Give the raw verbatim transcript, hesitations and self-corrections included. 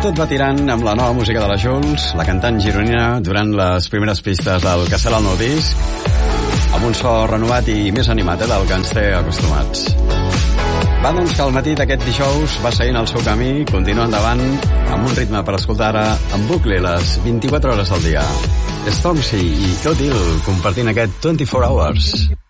Tot va tirant amb la nova música de la Jules, la cantant gironina, durant les primeres pistes del que serà el nou disc, amb un so renovat i més animat, eh, del que ens té acostumats. Va, doncs, que al matí d'aquest dijous va seguint el seu camí, continua endavant, amb un ritme per escoltar ara en bucle les vint-i-quatre hores al dia. Stormzy i Codil compartint aquest vint-i-quatre hours.